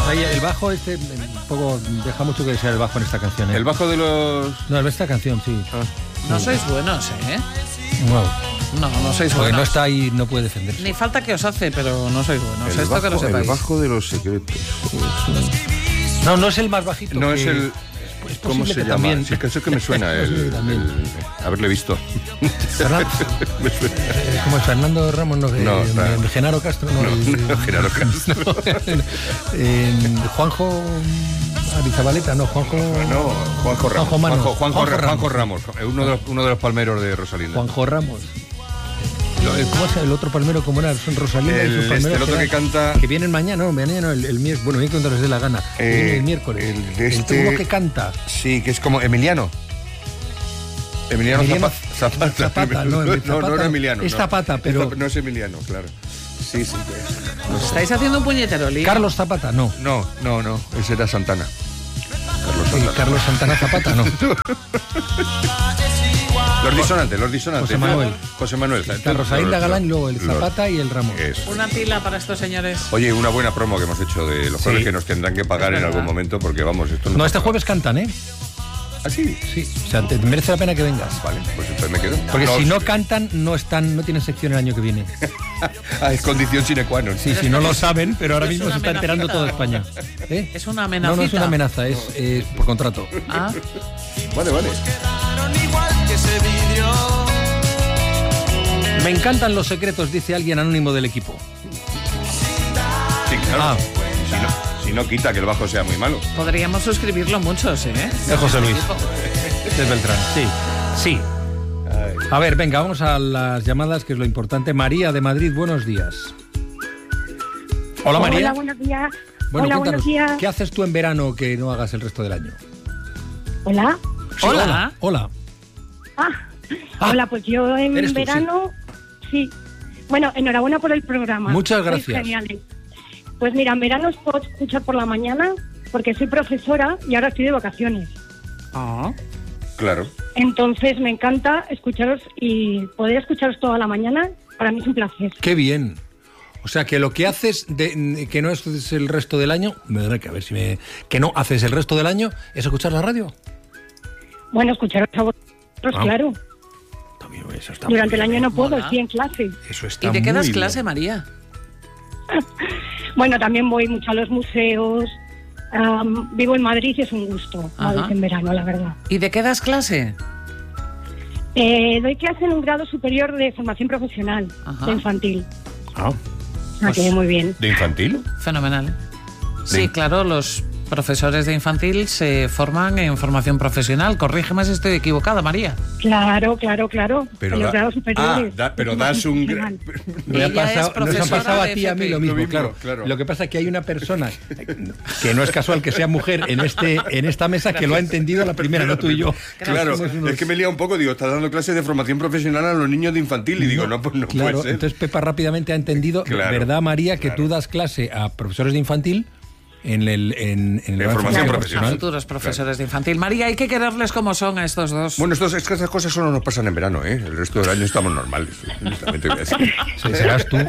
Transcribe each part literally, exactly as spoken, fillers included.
Ahí, el bajo este un poco deja mucho que desear el bajo en esta canción, ¿eh? El bajo de los... No, en esta canción, sí. Ah. No sois buenos, ¿eh? No, No, no sois porque buenos. no está ahí, no puede defenderse. Ni falta que os hace, pero no sois buenos. El Esto bajo, que lo sepáis. el bajo de los secretos. No, no es el más bajito. No que... es el... Es ¿Cómo posible se que llama? también... Sí, es que eso que me suena, el, Sí, también. el- haberle visto. Fernando, Me suena. eh, ¿cómo es? Fernando Ramos, no, No, eh, claro. eh, Genaro Castro, no, No, el- no, Genaro Castro. no, eh, Juanjo Arizabaleta, no, Juanjo... No, Juanjo Ramos. Juanjo Mano. Juanjo, Juanjo, Juanjo Ra- Juanjo Ramos. Ramos, uno de, los, uno de los palmeros de Rosalinda. Juanjo Ramos. Lo- eh, ¿Cómo es el otro palmero? ¿Cómo era? Son Rosalinda El- y sus este, palmeros. el otro que canta- Que vienen mañana, no, mañana no, el, el miércoles. Bueno, viene cuando les dé la gana. Eh, Viene el miércoles. el de este- El uno que canta. Sí, que es como Emiliano. Emiliano, Emiliano Zapata. Zapata. Zapata, no, no, Zapata no era no. Emiliano. Es no. Zapata, pero- Es- No es Emiliano, claro. Sí, sí. ¿Os estáis haciendo un puñetero lío? Carlos Zapata, no. No, no, no. Ese era Santana. Carlos Sí, Santana. Carlos Santana Zapata, no. Los disonantes, los disonantes. José Manuel. José Manuel. Está Rosalinda Galán y luego el Los- Zapata y el Ramos. Eso. Una tila para estos señores. Oye, una buena promo que hemos hecho de los jueves Sí. que nos tendrán que pagar Es en algún verdad. momento porque vamos, esto no... No, este jueves cantan, ¿eh? ¿Ah, sí? Sí, o sea, te merece la pena que vengas. Vale, pues entonces me quedo. Porque si no cantan, no están, no tienen sección el año que viene. Ah, es condición sine qua non. Sí, sí, no lo saben, pero ahora Es mismo una se está enterando amenacita. toda España. ¿Eh? Es una No, amenacita. no es una amenaza, es eh, por contrato. Ah, Vale, vale. Me encantan los secretos, dice alguien anónimo del equipo. Sí, claro. Ah. Si, no, si no quita que el bajo sea muy malo. podríamos suscribirlo muchos, ¿eh? Es José Luis. Es Beltrán, sí. Sí. A ver, venga, vamos a las llamadas, que es lo importante. María de Madrid, buenos días. Hola, María. Hola, buenos días. Bueno, Hola, cuéntanos, buenos días. ¿qué haces tú en verano que no hagas el resto del año? Hola. Sí, Hola. Hola. hola. Ah, Ah, hola, pues yo en eres tú, verano, sí. Bueno, enhorabuena por el programa. Muchas Sois gracias. geniales. Pues mira, en verano os puedo escuchar por la mañana porque soy profesora y ahora estoy de vacaciones. Ah. Claro. Entonces me encanta escucharos y poder escucharos toda la mañana, para mí es un placer. Qué bien. O sea, que lo que haces, de, que no es el resto del año, me tendré que ver si me... Que no haces el resto del año, es escuchar la radio. Bueno, escucharos a vosotros, Ah. claro. También, eso está muy Durante el bien, año ¿eh? no puedo, Mola. estoy en clase. Eso está ¿Y de qué das muy clase, bien. María? Bueno, también voy mucho a los museos. am, vivo en Madrid y es un gusto, Ajá. Madrid en verano, la verdad. ¿Y de qué das clase? Eh, doy clase en un grado superior de formación profesional, Ajá. de infantil. Ah, O sea, que muy bien. ¿De infantil? Fenomenal. Sí, Sí. claro, los profesores de infantil se forman en formación profesional. Corrígeme si estoy equivocada, María. Claro, claro, claro. Pero en los da- grados superiores. ah, da- pero de das formación un... profesional. me ha Ella es pasado, nos ha profesora pasado a de ti y a mí F P. lo mismo, Lo mismo, claro. claro. Lo que pasa es que hay una persona, que no es casual que sea mujer en este en esta mesa, que lo ha entendido a la primera, no tú y yo. Claro, Somos unos- es que me lía un poco, digo, está dando clases de formación profesional a los niños de infantil y digo, no, pues no Claro, puede ser. entonces Pepa rápidamente ha entendido, Claro, ¿verdad, María, que claro. tú das clase a profesores de infantil en el en, en, En la formación A profesional. futuros profesores de infantil. María, hay que quererles como son a estos dos. Bueno, estos, es que estas cosas solo nos pasan en verano, ¿eh? El resto del año estamos normales. También te voy a decir. Sí, serás tú.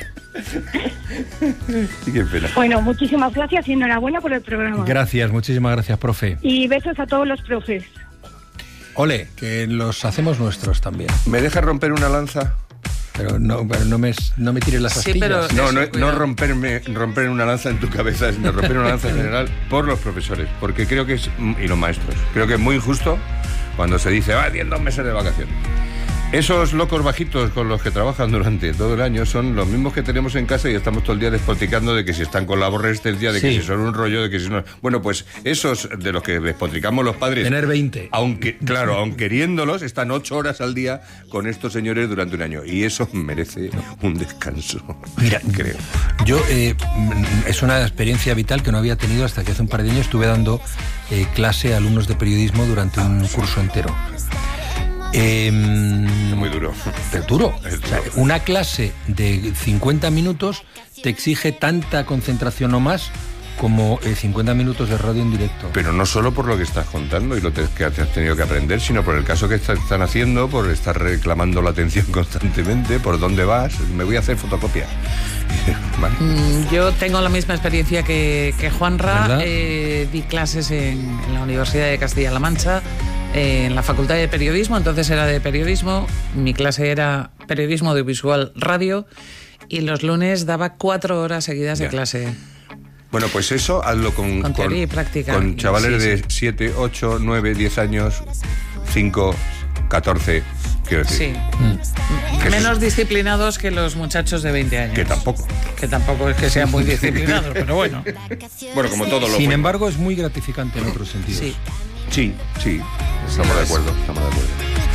Sí, qué pena. Bueno, muchísimas gracias y enhorabuena por el programa. Gracias, muchísimas gracias, profe. Y besos a todos los profes. Ole, que los hacemos nuestros también. ¿Me dejas romper una lanza? Pero no, pero no me no me tires las Sí, astillas. pero- No, Eso, no, no cuidado. romperme, romper una lanza en tu cabeza, sino romper una lanza en general por los profesores, porque creo que es, y los maestros, creo que es muy injusto cuando se dice, va, tienen dos meses de vacaciones. Esos locos bajitos con los que trabajan durante todo el año son los mismos que tenemos en casa y estamos todo el día despotricando de que si están con la aborrecencia, de que Sí. si son un rollo, de que si no... Bueno, pues esos de los que despotricamos los padres... Tener veinte. Aunque, claro, aun queriéndolos, están ocho horas al día con estos señores durante un año. Y eso merece un descanso. Mira, creo. Yo, eh, mm, es una experiencia vital que no había tenido hasta que hace un par de años estuve dando eh, clase a alumnos de periodismo durante un curso entero. Eh, Es muy duro. Es duro. Es O sea, duro. una clase de cincuenta minutos te exige tanta concentración o más como eh, cincuenta minutos de radio en directo. Pero no solo por lo que estás contando y lo te, que has tenido que aprender, sino por el caso que está, están haciendo, por estar reclamando la atención constantemente, por dónde vas, me voy a hacer fotocopia. ¿Vale? Mm, yo tengo la misma experiencia que, que Juanra. Eh, di clases en, en la Universidad de Castilla-La Mancha, eh, en la Facultad de Periodismo, entonces era de periodismo. Mi clase era periodismo audiovisual radio y los lunes daba cuatro horas seguidas Ya. de clase. Bueno, pues eso hazlo con, Con teoría y práctica. con chavales Sí, de sí. siete, ocho, nueve, diez años, cinco, catorce, quiero decir. Sí. Mm. Que Menos eso- disciplinados que los muchachos de veinte años. Que tampoco. Que tampoco es que sean muy disciplinados, pero bueno. Bueno, como todo lo Sin bueno. embargo, es muy gratificante en otros sentidos. Sí. Sí, sí, estamos de acuerdo, estamos de acuerdo.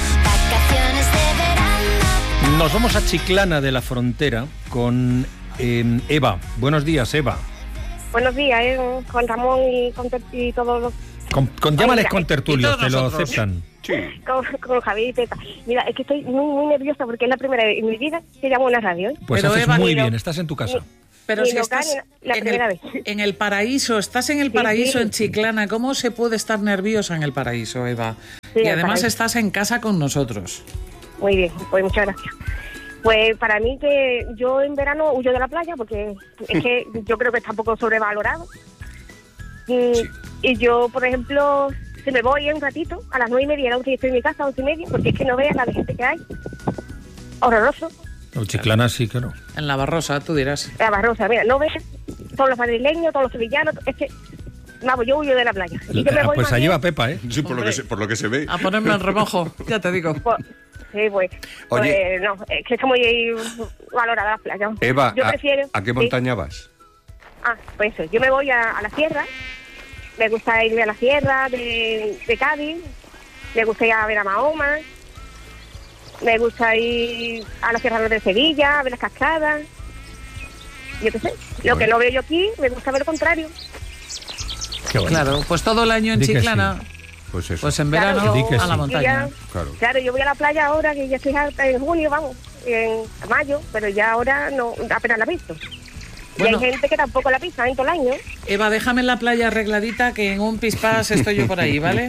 Nos vamos a Chiclana de la Frontera con eh, Eva. Buenos días, Eva. Buenos días, ¿eh? Con Ramón y con Ter- y todos los... Con, con llámales Oiga, con tertulios, y todos te lo nosotros. aceptan. Sí. Con, con Javier y Pepa. Mira, es que estoy muy, muy nerviosa porque es la primera vez en mi vida que llamo a una radio, ¿eh? Pues Pero, haces Eva, muy mira, bien, estás en tu casa. Pero Ni si local, estás ni la en primera el, vez. en el paraíso, estás en el Sí, paraíso sí. en Chiclana, ¿cómo se puede estar nerviosa en el paraíso, Eva? Sí, y el además paraíso. estás en casa con nosotros. Muy bien, pues muchas gracias. Pues para mí que yo en verano huyo de la playa porque es que yo creo que está un poco sobrevalorado. Y, Sí. y yo, por ejemplo, si me voy un ratito, a las nueve y media, aunque estoy en mi casa, once y media, porque es que no veas la de gente que hay. Horroroso. No, Chiclana sí, claro. En la Barrosa, tú dirás. La Barrosa, mira, no ves todos los madrileños, todos los sevillanos, es que, vamos, yo huyo de la playa. Y yo me Ah, voy pues más allí bien- va Pepa, ¿eh? Sí, por lo, Hombre. que se, por lo que se ve. A ponerme en remojo, ya te digo. Pues, sí, pues, Oye. pues no, es que está muy valorada la playa. Eva, yo ¿a, prefiero, ¿a qué sí. montaña vas? Ah, pues eso, yo me voy a, a la sierra, me gusta irme a la sierra de, de Cádiz, me gusta ir a ver a Mahoma, me gusta ir a la Sierra de Sevilla, a ver las cascadas, yo qué sé. Lo que no veo yo aquí, me gusta ver lo contrario. Qué bueno. Claro, pues todo el año en Di que Chiclana, Pues eso. pues en Claro, verano Di que a sí. la Y montaña. ya- Claro. Claro, yo voy a la playa ahora, que ya estoy harta en junio, vamos, en mayo, pero ya ahora no apenas la he visto. Bueno. Y hay gente que tampoco la pisa en todo el año. Eva, déjame en la playa arregladita que en un pispás estoy yo por ahí, ¿vale?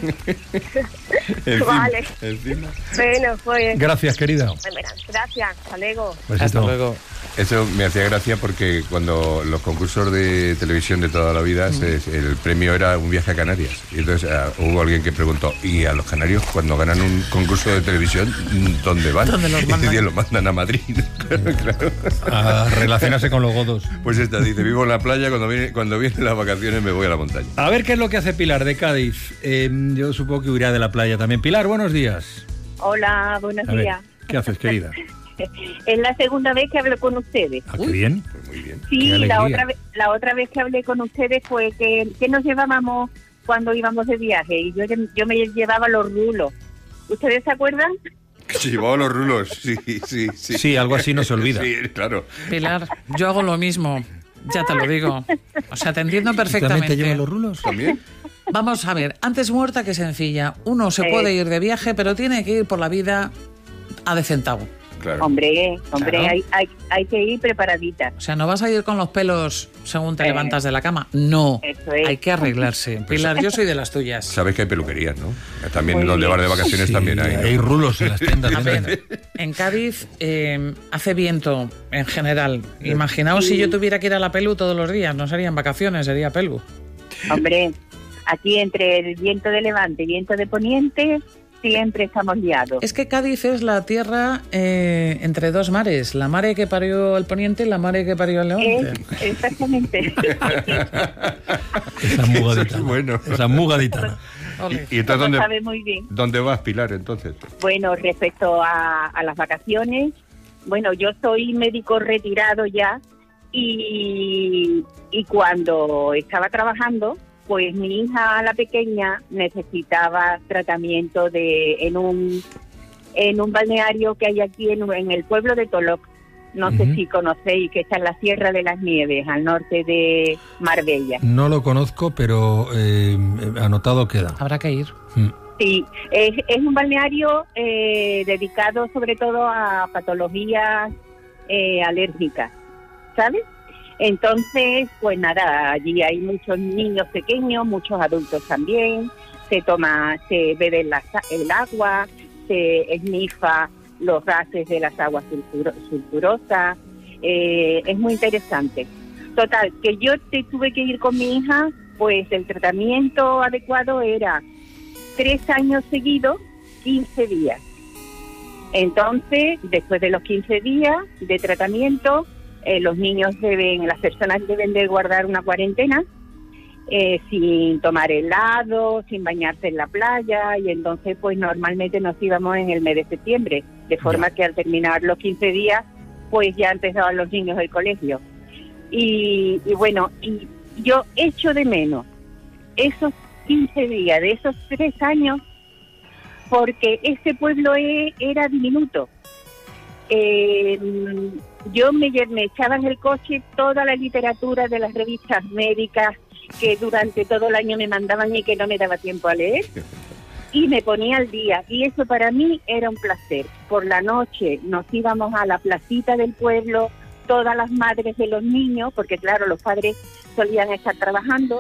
Encima, Vale. encima. Bueno, pues, Gracias, querida. pues mira, gracias, hasta luego. Besito. Hasta luego. Eso me hacía gracia porque cuando los concursos de televisión de toda la vida, se- el premio era un viaje a Canarias. Y entonces ah, hubo alguien que preguntó, ¿y a los canarios cuando ganan un concurso de televisión, dónde van? ¿Dónde los Y mandan? decía, los mandan a Madrid. Claro, claro. A relacionarse con los godos. Pues esta dice, vivo en la playa, cuando viene, cuando vienen las vacaciones me voy a la montaña. A ver qué es lo que hace Pilar de Cádiz. Eh, yo supongo que huirá de la playa también. Pilar, buenos días. Hola, buenos A ver, días. ¿qué haces, querida? Es la segunda vez que hablo con ustedes. Ah, qué bien. Pues muy bien. Sí, Qué alegría. la otra, vez, la otra vez que hablé con ustedes fue que, que nos llevábamos cuando íbamos de viaje y yo, yo me llevaba los rulos. ¿Ustedes se acuerdan? Se llevaba los rulos, sí, sí, sí. Sí, algo así no se olvida. Sí, claro. Pilar, yo hago lo mismo, ya te lo digo. O sea, te entiendo ¿También perfectamente. te llevan los rulos? ¿También? Vamos a ver, antes muerta que sencilla. Uno se Eh. puede ir de viaje, pero tiene que ir por la vida a de centavo. Claro. Hombre, hombre, Claro. hay, hay, hay que ir preparadita. O sea, no vas a ir con los pelos según te Eh. levantas de la cama. No, Eso es. hay que arreglarse. Pilar, yo soy de las tuyas. Sabes que hay peluquerías, ¿no? También Muy donde bien. vas de vacaciones Sí, también hay. ¿no? hay rulos en las tiendas. A ver, en Cádiz eh, hace viento en general. Imaginaos si yo tuviera que ir a la pelu todos los días. No serían vacaciones, sería pelu. Hombre, aquí entre el viento de levante y viento de poniente, siempre estamos liados. Es que Cádiz es la tierra eh, entre dos mares. La mare que parió el poniente y la mare que parió el levante. Es- exactamente. Esa muga Eso es gaditana. bueno. Esa muga gaditana. Ole. ¿Y entonces Lo dónde, sabe muy bien. dónde vas, Pilar, entonces? Bueno, respecto a, a las vacaciones, bueno, yo soy médico retirado ya y, y cuando estaba trabajando, pues mi hija, la pequeña, necesitaba tratamiento de en un en un balneario que hay aquí en, en el pueblo de Toloc. No Ujú. sé si conocéis, que está en la Sierra de las Nieves, al norte de Marbella. No lo conozco, pero eh, anotado queda. Habrá que ir. Mm. Sí, es, es un balneario eh, dedicado sobre todo a patologías eh, alérgicas, ¿sabes? Entonces, pues nada, allí hay muchos niños pequeños, muchos adultos también, se toma, se bebe la, el agua, se esnifa los gases de las aguas sulfuro, sulfurosas, eh, es muy interesante. Total, que yo te tuve que ir con mi hija, pues el tratamiento adecuado era tres años seguidos, quince días. Entonces, después de los quince días de tratamiento, eh, los niños deben, las personas deben de guardar una cuarentena, eh, sin tomar helado, sin bañarse en la playa, y entonces pues normalmente nos íbamos en el mes de septiembre, de forma que al terminar los quince días, pues ya empezaban los niños el colegio. Y, y bueno, y yo echo de menos esos quince días de esos tres años, porque ese pueblo e, era diminuto. Eh, yo me, me echaba en el coche toda la literatura de las revistas médicas que durante todo el año me mandaban y que no me daba tiempo a leer, y me ponía al día, y eso para mí era un placer. Por la noche nos íbamos a la placita del pueblo, todas las madres de los niños, porque claro, los padres solían estar trabajando,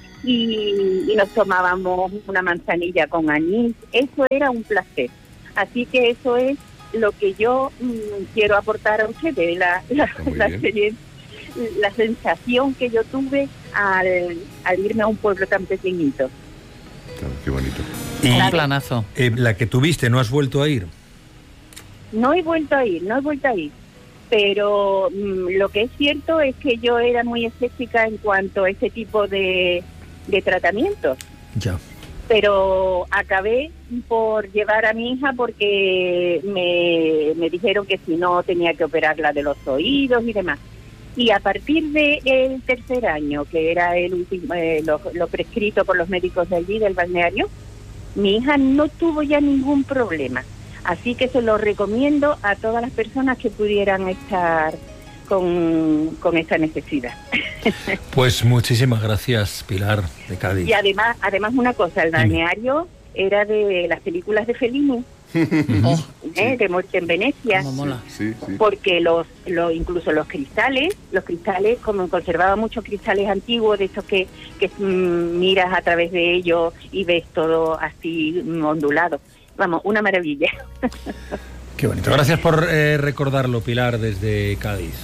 y, y nos tomábamos una manzanilla con anís. Eso era un placer. Así que eso es lo que yo mmm, quiero aportar a ustedes, la, la, la experiencia, la sensación que yo tuve al, al irme a un pueblo tan pequeñito. Claro, qué bonito. Y un planazo. Eh, la que tuviste, ¿no has vuelto a ir? No he vuelto a ir, no he vuelto a ir. Pero mmm, lo que es cierto es que yo era muy escéptica en cuanto a ese tipo de, de tratamientos. Ya. Pero acabé por llevar a mi hija porque me, me dijeron que si no tenía que operarla de los oídos y demás. Y a partir del tercer año, que era el último, eh, lo, lo prescrito por los médicos de allí, del balneario, mi hija no tuvo ya ningún problema. Así que se lo recomiendo a todas las personas que pudieran estar con, con esta necesidad. Pues muchísimas gracias, Pilar, de Cádiz. Y además, además una cosa, el balneario era de las películas de Fellini, Oh, ¿eh? De Muerte en Venecia. cómo mola. Sí, sí. Porque los, los incluso los cristales, los cristales, como conservaba muchos cristales antiguos, de esos que, que mm, miras a través de ellos y ves todo así mm, ondulado. Vamos, una maravilla. Qué bonito. Gracias por eh, recordarlo, Pilar, desde Cádiz.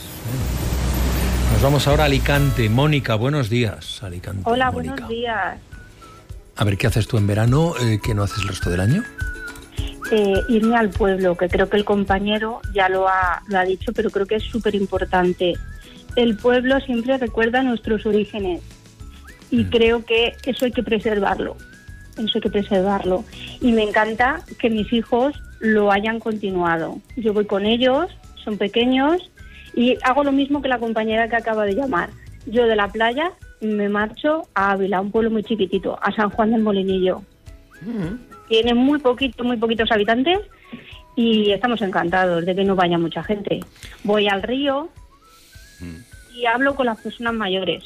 Nos vamos ahora a Alicante. Mónica, buenos días. Alicante. Hola, Mónica. buenos días. A ver, ¿qué haces tú en verano eh, que no haces el resto del año? Eh, irme al pueblo, que creo que el compañero ya lo ha, lo ha dicho, pero creo que es súper importante. El pueblo siempre recuerda nuestros orígenes y mm. creo que eso hay que preservarlo. Eso hay que preservarlo. Y me encanta que mis hijos lo hayan continuado. Yo voy con ellos, son pequeños, y hago lo mismo que la compañera que acaba de llamar. Yo de la playa me marcho a Ávila, un pueblo muy chiquitito, a San Juan del Molinillo. Mm. Tiene muy poquito, muy poquitos habitantes y estamos encantados de que no vaya mucha gente. Voy al río y hablo con las personas mayores.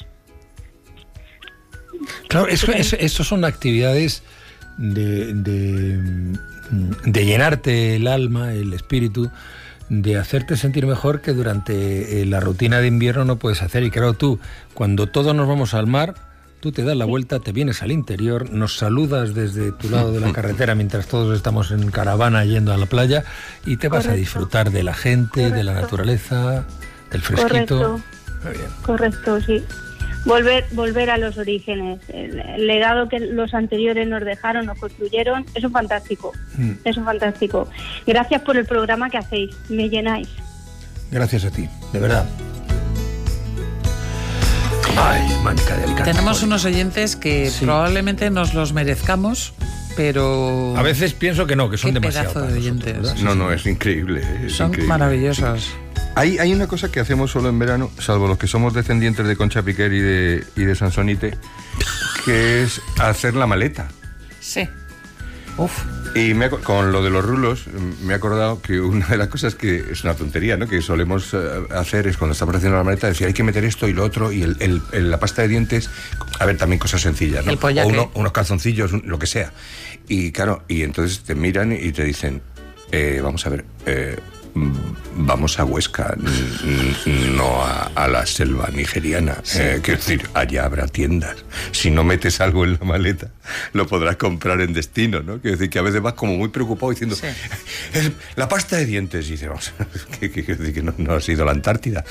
Claro, eso, eso, eso son actividades de, de, de llenarte el alma, el espíritu, de hacerte sentir mejor, que durante la rutina de invierno no puedes hacer. Y claro, tú, cuando todos nos vamos al mar, tú te das la vuelta, te vienes al interior, nos saludas desde tu lado de la carretera mientras todos estamos en caravana yendo a la playa, y te vas Correcto. a disfrutar de la gente, Correcto. de la naturaleza, del fresquito. Correcto. Muy bien. Correcto, sí. Volver, volver a los orígenes. El, el legado que los anteriores nos dejaron, nos construyeron, eso es fantástico. Mm. Eso es fantástico. Gracias por el programa que hacéis, me llenáis. Gracias a ti, de verdad. Ay, Mónica de Alicante. Tenemos unos oyentes que sí. probablemente nos los merezcamos, pero... A veces pienso que no, que son Qué demasiado pedazo de oyentes. Nosotros, no, no, es increíble. Es son increíble. maravillosos. Hay, hay una cosa que hacemos solo en verano, salvo los que somos descendientes de Concha Piquer y de, y de Sansonite, que es hacer la maleta. Sí. Uf. Y me, con lo de los rulos, me he acordado que una de las cosas que es una tontería, ¿no?, que solemos uh, hacer es cuando estamos haciendo la maleta, decir, hay que meter esto y lo otro, y el, el, el, la pasta de dientes, a ver, también cosas sencillas, ¿no? El pollaque. O uno, unos calzoncillos, lo que sea. Y claro, y entonces te miran y te dicen, eh, vamos a ver, eh, vamos a Huesca, no a, a la selva nigeriana. Sí. Eh, quiero decir, allá habrá tiendas. Si no metes algo en la maleta, lo podrás comprar en destino, ¿no? Quiero decir que a veces vas como muy preocupado diciendo, sí. la pasta de dientes. Y dices, vamos, que, que, que, que no, no has ido a la Antártida.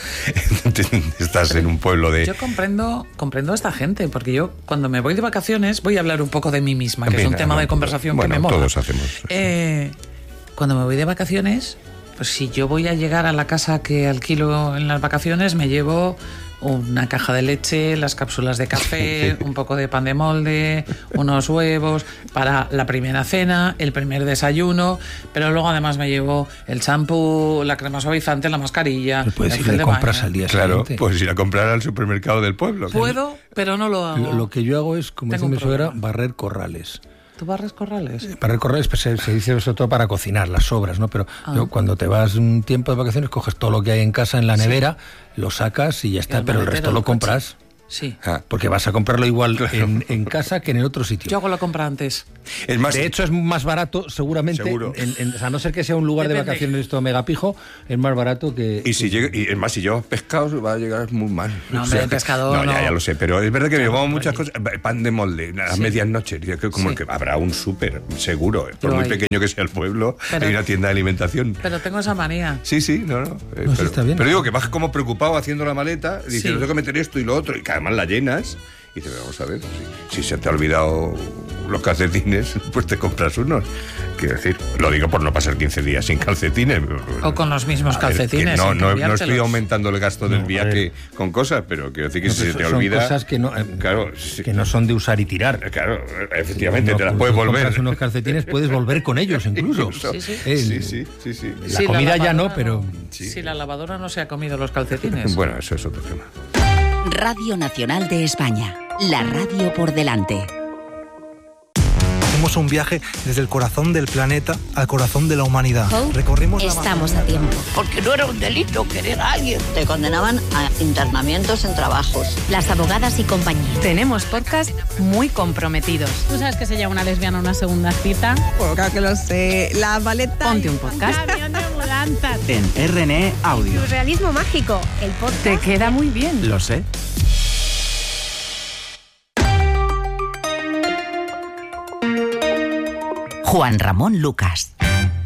Estás en un pueblo de... Yo comprendo, comprendo a esta gente, porque yo cuando me voy de vacaciones voy a hablar un poco de mí misma, que Venga, es un tema no, de conversación bueno, que me mola. Todos hacemos. Eh, cuando me voy de vacaciones, pues si yo voy a llegar a la casa que alquilo en las vacaciones, me llevo una caja de leche, las cápsulas de café, un poco de pan de molde, unos huevos para la primera cena, el primer desayuno, pero luego además me llevo el champú, la crema suavizante, la mascarilla. Puedes ir de compras al día Claro, siguiente. puedes ir a comprar al supermercado del pueblo. Puedo, pero no lo hago. Lo, lo que yo hago es, como dice mi suegra, barrer corrales. ¿Tú barres corrales? Barrer corrales pues, se, se dice sobre todo para cocinar, las sobras, ¿no? Pero ah. yo, cuando te vas un tiempo de vacaciones, coges todo lo que hay en casa, en la nevera, sí. lo sacas y ya está, el pero el resto lo compras. Sí. Ah, porque vas a comprarlo igual claro. en, en casa que en el otro sitio. Yo hago la compra antes. Es más, de hecho, es más barato, seguramente. Seguro. En, en, a no ser que sea un lugar Depende. de vacaciones esto megapijo, es más barato que. Y si llega, y es más, si llevas pescado, va a llegar muy mal. No, hombre, o sea, pescado. No, no. Ya, ya lo sé, pero es verdad que claro, llevamos muchas cosas. Pan de molde, a sí. medias noches. Como sí. que habrá un súper, seguro. Por Yo muy hay. pequeño que sea el pueblo, pero, hay una tienda de alimentación. Pero tengo esa manía. Sí, sí, no, no. Eh, no pero, sí está bien. Pero digo que vas como preocupado haciendo la maleta, diciendo, sí. tengo que meter esto y lo otro, y que además la llenas. Y dice, vamos a ver, si, si se te ha olvidado los calcetines, pues te compras unos. Quiero decir, lo digo por no pasar quince días sin calcetines. O con los mismos calcetines. Ver, no, no, no estoy aumentando el gasto del no, viaje con cosas, pero quiero decir que no, si se te son olvida... Son cosas que no, eh, claro, que no son de usar y tirar. Claro, efectivamente, no, te las no, puedes volver. Si compras unos calcetines, puedes volver con ellos incluso. Sí, sí. Eh, sí, sí, sí, sí. La sí, comida la ya no, pero... Sí. Si la lavadora no se ha comido los calcetines. Bueno, eso es otro tema. Radio Nacional de España. La radio por delante. Hicimos un viaje desde el corazón del planeta al corazón de la humanidad. Hope, Recorrimos Estamos a tiempo. Porque no era un delito querer a alguien. Te condenaban a internamientos en trabajos. Las abogadas y compañía. Tenemos podcast muy comprometidos. ¿Tú sabes que se llama una lesbiana una segunda cita? Pues claro que lo sé. La maleta. Ponte un podcast. En R N E Audio. Surrealismo mágico. El podcast. Te queda muy bien. Lo sé. Juan Ramón Lucas.